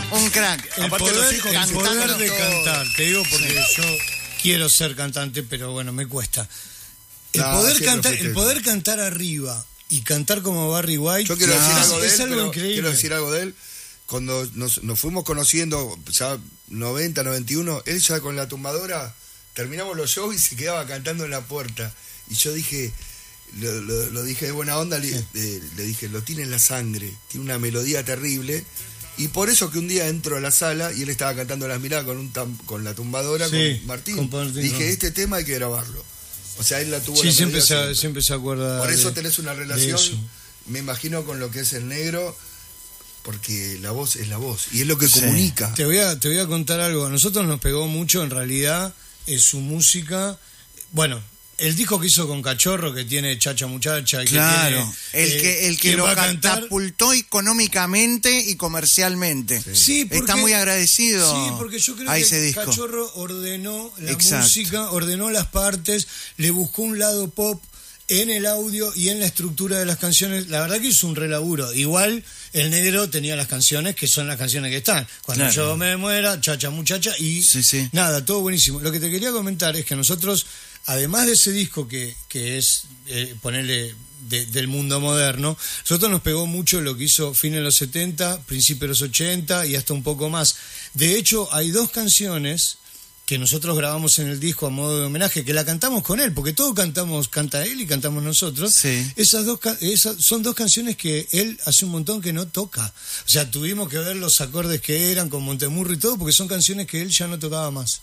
Un crack. El poder de todo. cantar, te digo porque yo quiero ser cantante, pero bueno, me cuesta. El poder cantar arriba y cantar como Barry White. Yo quiero decir algo de él, es algo pero increíble. quiero decir algo de él. Cuando nos fuimos conociendo, ya 90, 91, él ya con la tumbadora, terminamos los shows y se quedaba cantando en la puerta. Y yo dije, lo dije de buena onda, le dije, lo tiene en la sangre, tiene una melodía terrible. Y por eso que un día entro a la sala y él estaba cantando Las Miradas con la tumbadora, Sí, con Martín. con Martín, Dije, ¿no? este tema hay que grabarlo. O sea, él la tuvo. Sí, la siempre melodía siempre se acuerda. Por eso tenés una relación, eso. me imagino, con lo que es el negro, porque la voz es la voz y es lo que comunica. Te voy a contar algo. A nosotros nos pegó mucho, en realidad, su música. Bueno, el disco que hizo con Cachorro, que tiene Chacha Muchacha. Y Claro, que tiene, el que lo catapultó económicamente y comercialmente. Sí, porque, está muy agradecido sí, porque yo creo a que ese disco. Cachorro ordenó la Exacto. música, ordenó las partes, le buscó un lado pop en el audio y en la estructura de las canciones. La verdad que hizo un relaburo. Igual el negro tenía las canciones que son las canciones que están. Cuando Claro. yo me muera, Chacha Muchacha y Sí. nada, todo buenísimo. Lo que te quería comentar es que nosotros, además de ese disco que es ponerle del mundo moderno, nosotros nos pegó mucho lo que hizo fines de los 70, principios de los 80 y hasta un poco más. De hecho, hay dos canciones que nosotros grabamos en el disco a modo de homenaje, que la cantamos con él, porque todo canta él y cantamos nosotros. Sí. Esas son dos canciones que él hace un montón que no toca. O sea, tuvimos que ver los acordes que eran con Montemurro y todo, porque son canciones que él ya no tocaba más.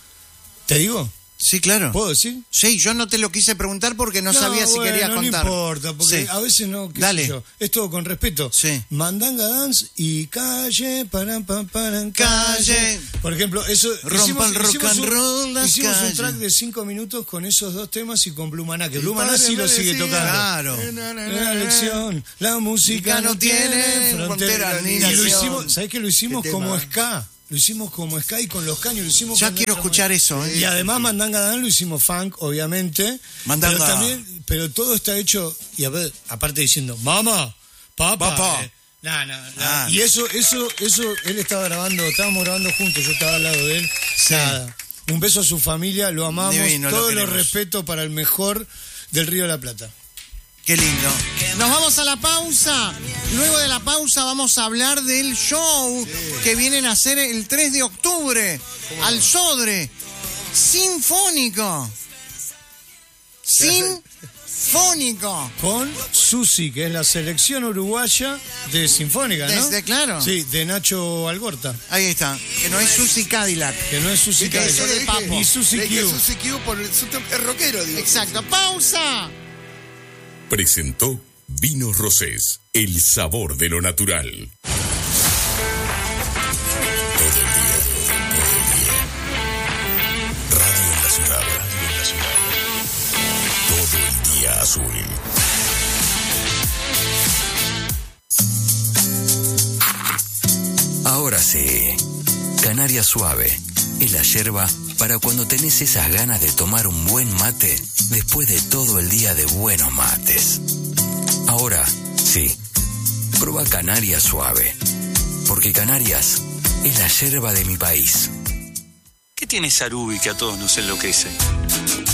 ¿Te digo? Sí, claro. ¿Puedo decir? Sí, yo no te lo quise preguntar porque no sabía si querías contar. No importa, porque Sí. a veces no, qué Dale. sé yo. Es todo con respeto. Sí. Mandanga Dance y Calle, paran, Calle. calle. Por ejemplo, eso... Rompa el rock and roll las hicimos un calles. track de 5 minutos con esos dos temas y con Plumaná, que Plumaná sí lo padre sigue decía, tocando. Claro. La lección, la música no tiene fronteras ni nación. lo hicimos, ¿sabés que lo hicimos Qué como tema. ska? Lo hicimos como ska y con los caños, lo hicimos Ya con quiero nuestra escuchar manera. eso, ¿eh? Y además Mandanga Dan lo hicimos funk, obviamente. Mandanga. Pero todo está hecho, y a ver, aparte diciendo, mamá, papá. No. Ah. Y eso, él estaba grabando, estábamos grabando juntos, yo estaba al lado de él. Sí. Nada. Un beso a su familia, lo amamos, Divino, lo todo lo queremos. respeto para el mejor del Río de la Plata. Qué lindo. Nos vamos a la pausa. Luego de la pausa vamos a hablar del show que vienen a hacer el 3 de octubre al Sodre. Sinfónico. Sinfónico. Con Susi, que es la selección uruguaya de Sinfónica, ¿no? Claro. Sí, de Nacho Algorta, Ahí está. Que no es Susi Cadillac. que no es Susi Que ese Cadillac. de Papo. Ni Susi Le dije Q. Susi Q por el es rockero, digo. Exacto. ¡Pausa! Presentó Vinos Rosés, el sabor de lo natural. Todo el día. Radio en la ciudad. Todo el día azul. Ahora sí, Canaria Suave es la yerba para cuando tenés esas ganas de tomar un buen mate después de todo el día de buenos mates. Ahora, sí, prueba Canaria Suave, porque Canarias es la yerba de mi país. ¿Qué tiene Sarubi que a todos nos enloquece?